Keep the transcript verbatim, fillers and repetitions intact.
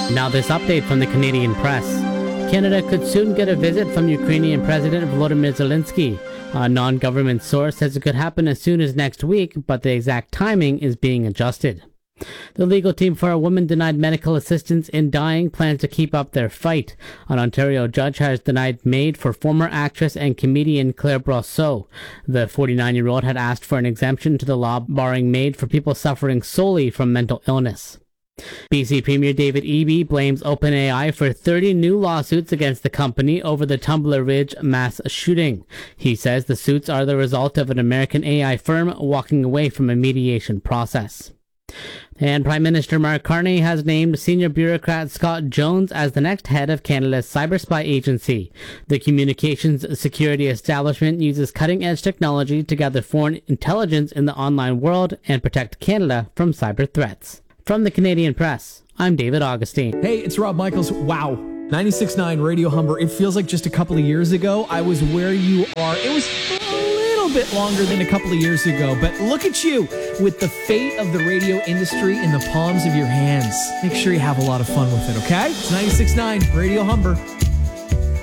Now this update from the Canadian press. Canada could soon get a visit from Ukrainian President Volodymyr Zelensky. A non-government source says it could happen as soon as next week, but the exact timing is being adjusted. The legal team for a woman denied medical assistance in dying plans to keep up their fight. An Ontario judge has denied MAID for former actress and comedian Claire Brosseau. The forty-nine-year-old had asked for an exemption to the law barring MAID for people suffering solely from mental illness. B C Premier David Eby blames OpenAI for thirty new lawsuits against the company over the Tumbler Ridge mass shooting. He says the suits are the result of an American A I firm walking away from a mediation process. And Prime Minister Mark Carney has named senior bureaucrat Scott Jones as the next head of Canada's cyber spy agency. The communications security establishment uses cutting-edge technology to gather foreign intelligence in the online world and protect Canada from cyber threats. From the Canadian Press, I'm David Augustine. Hey, it's Rob Michaels. Wow. ninety-six point nine Radio Humber. It feels like just a couple of years ago I was where you are. It was a little bit longer than a couple of years ago, but look at you with the fate of the radio industry in the palms of your hands. Make sure you have a lot of fun with it, okay? It's ninety-six point nine Radio Humber.